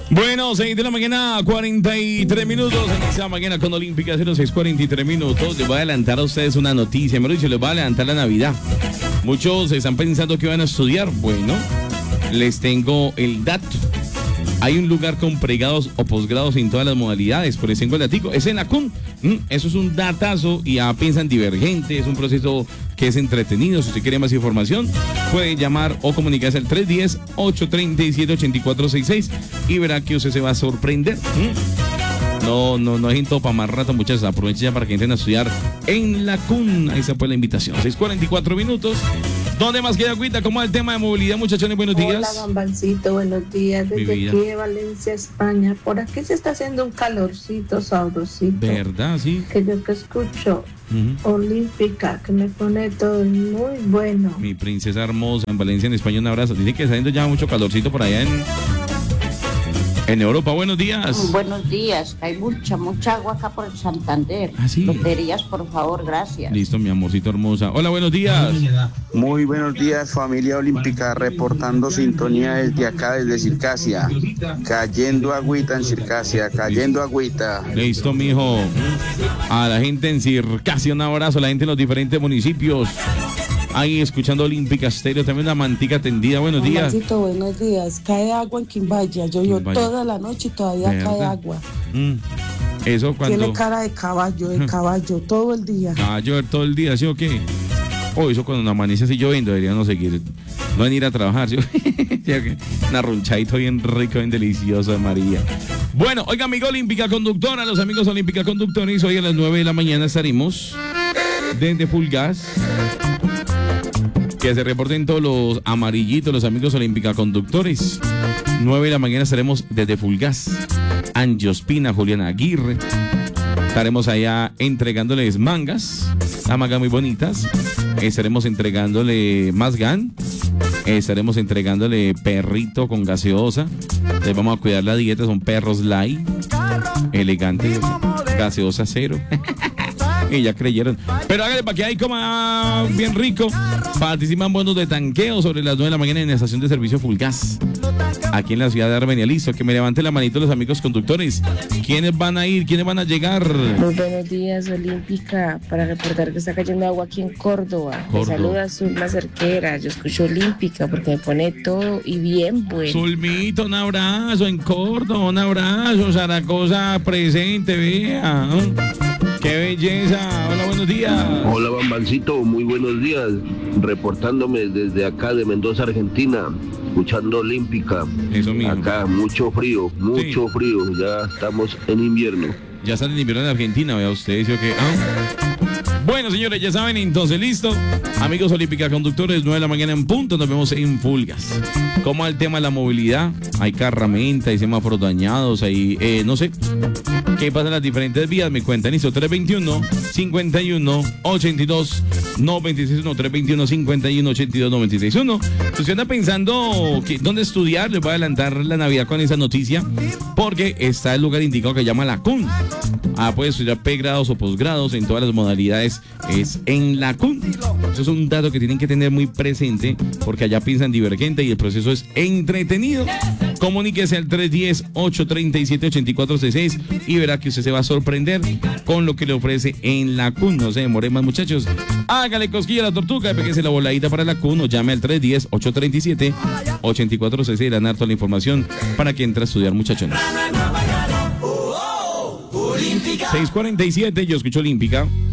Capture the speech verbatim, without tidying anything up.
Bueno, seis de la mañana, cuarenta y tres minutos. En esta mañana con Olímpica cero seis, cuarenta y tres minutos. Les voy a adelantar a ustedes una noticia. Me lo dicho, les voy a adelantar la Navidad. Muchos están pensando que van a estudiar. Bueno, les tengo el dato. Hay un lugar con pregrados o posgrados en todas las modalidades. Por eso tengo el datico. Es en la C U N. Mm, eso es un datazo y ya piensan divergente. Es un proceso que es entretenido. Si usted quiere más información, puede llamar o comunicarse al tres uno cero, ocho tres siete, ocho cuatro seis seis y verá que usted se va a sorprender. Mm. No, no, no hay todo para más rato, muchachos. Aprovechen ya para que entren a estudiar en la C U N. Ahí se fue la invitación. seis cuarenta y cuatro minutos. ¿Dónde más queda agüita? ¿Cómo es el tema de movilidad, muchachones? Buenos días. Hola, Gambancito, buenos días. Desde aquí de Valencia, España. Por aquí se está haciendo un calorcito sabrosito. ¿Verdad? Sí. Que yo que escucho uh-huh. Olímpica, que me pone todo muy bueno. Mi princesa hermosa en Valencia, en España, un abrazo. Dice que está haciendo ya mucho calorcito por allá en... En Europa, buenos días. Buenos días, hay mucha, mucha agua acá por el Santander. ¿Ah, sí? Loterías, por favor, gracias. Listo, mi amorcito hermosa. Hola, buenos días. Muy buenos días, familia olímpica, reportando sintonía desde acá, desde Circasia. Cayendo agüita en Circasia, cayendo agüita. Listo, mijo. A la gente en Circasia, un abrazo, a la gente en los diferentes municipios. Ahí escuchando Olímpica Estéreo, también una mantica tendida. Buenos días. Marcito, buenos días. Cae agua en Quimbaya. Llovió Quimbaya toda la noche y todavía ¿verdad? Cae agua. Mm. Eso cuando... Tiene cara de caballo, de caballo, todo el día. Caballo todo el día, ¿sí o qué? Oh, eso cuando amanece así lloviendo deberían no seguir, no venir a trabajar, ¿sí? Un arrunchadito bien rico, bien delicioso de María. Bueno, oiga, amigo Olímpica Conductora, los amigos Olímpica Conductores, hoy a las nueve de la mañana estaremos desde Full Gas. Que se reporten todos los amarillitos, los amigos Olímpica Conductores. nueve de la mañana estaremos desde Fulgas. Angiospina, Juliana Aguirre. Estaremos allá entregándoles mangas. Las mangas muy bonitas. Estaremos entregándole más gan. Estaremos entregándole perrito con gaseosa. Les vamos a cuidar la dieta. Son perros light. Elegantes. Gaseosa cero. Y ya creyeron. Pero hágale para que ahí coma bien rico. Participan bonos de tanqueo sobre las nueve de la mañana en la estación de servicio Fulgas. Aquí en la ciudad de Armenia. Listo, que me levante la manito los amigos conductores. ¿Quiénes van a ir? ¿Quiénes van a llegar? Muy buenos días, Olímpica. Para reportar que está cayendo agua aquí en Córdoba. Me saluda Zulma Cerquera. Yo escucho Olímpica porque me pone todo y bien bueno. Zulmito, un abrazo en Córdoba. Un abrazo. Zaragoza presente, vea. ¡Qué belleza! Hola, buenos días. Hola, Bambancito, muy buenos días. Reportándome desde acá de Mendoza, Argentina, escuchando Olímpica. Eso mismo. Acá, mucho frío, mucho sí. frío. Ya estamos en invierno. Ya están en invierno en Argentina, vea usted, ¿sí o qué? ¿Ah? Bueno, señores, ya saben, entonces, listo. Amigos Olímpica Conductores, nueve de la mañana en punto, nos vemos en Fulgas. ¿Cómo va el tema de la movilidad? Hay carramenta, hay semáforos dañados, hay, eh, no sé, ¿qué pasa en las diferentes vías? Me cuentan, listo, tres veintiuno, cincuenta y uno, ochenta y dos, noventa y seis uno, tres veintiuno, cincuenta y uno, ochenta y dos, noventa y seis uno. Si usted anda pensando que, dónde estudiar, les voy a adelantar la Navidad con esa noticia, porque está el lugar indicado que llama la C U N. Ah, puede estudiar pregrados o posgrados en todas las modalidades, es en la C U N. Eso es un dato que tienen que tener muy presente, porque allá piensan divergente y el proceso es entretenido. Comuníquese al tres uno cero, ocho tres siete, ocho cuatro seis seis y verá que usted se va a sorprender con lo que le ofrece en la C U N. No se demore más, muchachos. Hágale cosquilla a la tortuga, péguese la voladita para la C U N o llame al tres uno cero, ocho tres siete, ocho cuatro seis seis. Le dan toda la información para que entre a estudiar, muchachones. seis cuarenta y siete, yo escucho Olímpica.